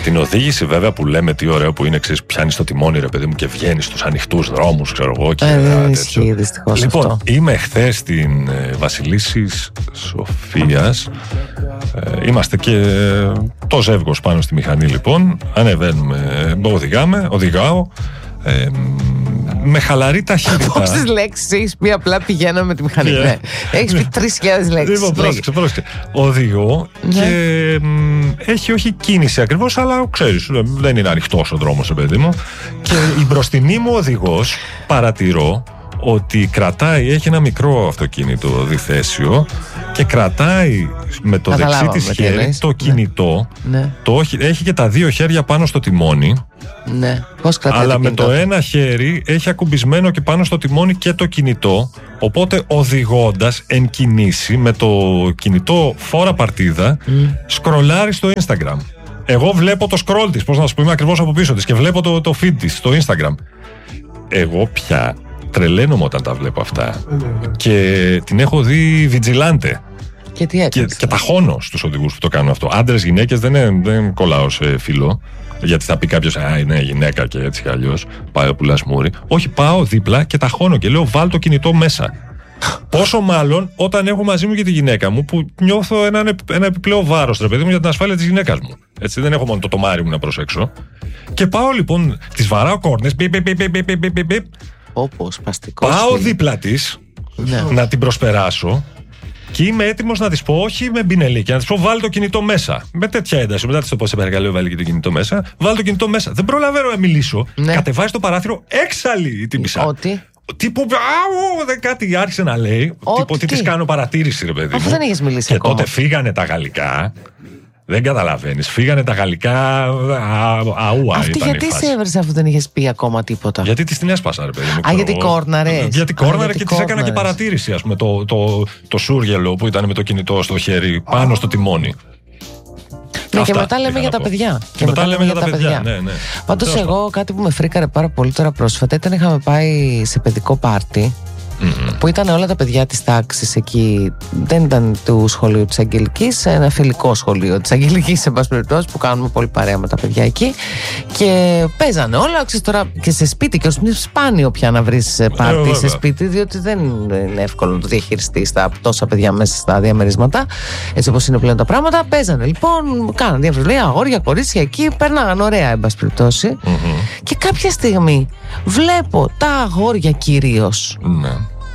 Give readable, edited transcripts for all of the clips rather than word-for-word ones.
την οδήγηση, βέβαια, που λέμε τι ωραίο που είναι, ξέρεις, πιάνεις το τιμόνι, ρε παιδί μου, και βγαίνεις στους ανοιχτούς δρόμους, ξέρω εγώ. Δεν ισχύει δυστυχώς. Λοιπόν, αυτό. είμαι χθες στην Βασιλίσσης Σοφίας. Είμαστε και το ζεύγος πάνω στη μηχανή, λοιπόν. Ανεβαίνουμε, οδηγάω. Με χαλαρή ταχύτητα. Πόσες λέξεις έχεις πει απλά πηγαίνω με τη μηχανή? Ναι. Έχεις πει 3.000 λέξεις. Λοιπόν, πρόσεξε. Οδηγώ και έχει όχι κίνηση ακριβώς, αλλά ξέρεις, δεν είναι ανοιχτός ο δρόμος, παιδί μου. Και η μπροστινή μου οδηγός παρατηρώ ότι έχει ένα μικρό αυτοκίνητο διθέσιο και κρατάει με το δεξί της χέρι το κινητό. Ναι. Έχει και τα δύο χέρια πάνω στο τιμόνι. Ναι. Πώς κρατάει? Αλλά με το ένα χέρι έχει ακουμπισμένο και πάνω στο τιμόνι και το κινητό. Οπότε οδηγώντας εν κινήσει με το κινητό φόρα παρτίδα, σκρολάρει στο Instagram. Εγώ βλέπω το scroll της, πώς να σου πω, είμαι ακριβώς από πίσω της και βλέπω το feed της στο Instagram. Εγώ πια τρελαίνομαι όταν τα βλέπω αυτά. Και την έχω δει βιτζιλάντε. Και τι έκανε? Και ταχώνω στους οδηγούς που το κάνουν αυτό. Άντρες, γυναίκες, δεν κολλάω σε φίλο. Γιατί θα πει κάποιος, είναι γυναίκα και έτσι κι αλλιώς. Πάει ο πουλάς μούρι. Όχι, πάω δίπλα και ταχώνω και λέω, βάλ το κινητό μέσα. Πόσο μάλλον όταν έχω μαζί μου και τη γυναίκα μου, που νιώθω ένα επιπλέον βάρος, ρε παιδί μου, για την ασφάλεια της γυναίκας μου. Έτσι, δεν έχω μόνο το τομάρι μου να προσέξω. Και πάω λοιπόν, της βαράω κόρνες, Όπως παστικός. πάω δίπλα της, να την προσπεράσω. Και είμαι έτοιμος να της πω, όχι με μπινελίκια, να της πω, βάλει το κινητό μέσα. Με τέτοια ένταση. Μετά της το πω, σε παρακαλώ, βάλει και το κινητό μέσα. Βάλει το κινητό μέσα. Δεν προλαβαίνω να μιλήσω. Ναι. Κατεβάζει το παράθυρο, έξαλλη η τύπισσα. Ότι. Τύπου, κάτι άρχισε να λέει. Τύπου, τι της κάνω παρατήρηση, ρε παιδί μου. Αφού δεν έχεις μιλήσει και ακόμα. τότε φύγανε τα γαλλικά. Δεν καταλαβαίνεις. Φύγανε τα γαλλικά. Αούα. Αυτή γιατί σε έβρεσε αφού δεν είχες πει ακόμα τίποτα? Γιατί της την έσπασα, ρε παιδί μου. Γιατί κόρναρες. Γιατί κόρναρε και της έκανα και παρατήρηση, ας πούμε, το σούργελο που ήταν με το κινητό στο χέρι πάνω στο τιμόνι. Ναι, και μετά λέμε για τα παιδιά. Και μετά λέμε για τα παιδιά. Ναι. Πάντως εγώ κάτι που με φρίκαρε πάρα πολύ τώρα πρόσφατα ήταν είχαμε πάει σε παιδικό πάρτι. Που ήταν όλα τα παιδιά της τάξης εκεί. Δεν ήταν του σχολείου της Αγγελικής, ένα φιλικό σχολείο της Αγγελικής, σε πάση περιπτώσει, που κάνουμε πολύ παρέα με τα παιδιά εκεί. Και παίζανε όλα, ξέρεις τώρα, και σε σπίτι. Και είναι σπάνιο πια να βρεις πάρτι σε σπίτι, διότι δεν είναι εύκολο να το διαχειριστείς τόσα παιδιά μέσα στα διαμερίσματα. Έτσι όπως είναι πλέον τα πράγματα. Παίζανε λοιπόν, κάνανε διαβρυλία, αγόρια, κορίτσια εκεί, πέρναγαν ωραία, εν πάση περιπτώσει. Και κάποια στιγμή βλέπω τα αγόρια κυρίως. Ναι.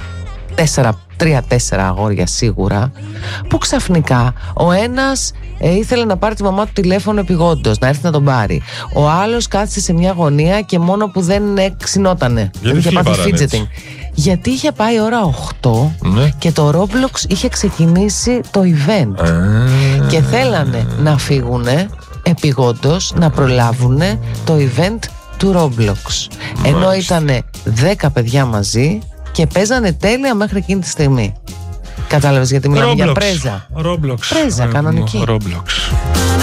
3-4 αγόρια σίγουρα, που ξαφνικά ο ένας ήθελε να πάρει τη μαμά του τηλέφωνο επειγόντως, να έρθει να τον πάρει. Ο άλλος κάθισε σε μια γωνία και μόνο που δεν ξυνότανε. Είχε πάθει fidgeting. Γιατί είχε πάει ώρα 8 και το Roblox είχε ξεκινήσει το event. Και θέλανε να φύγουνε επειγόντως, να προλάβουνε το event του Roblox. Ενώ ήτανε 10 παιδιά μαζί και παίζανε τέλεια μέχρι εκείνη τη στιγμή. Κατάλαβες γιατί μιλάμε για πρέζα? Roblox. Πρέζα κανονική. Roblox.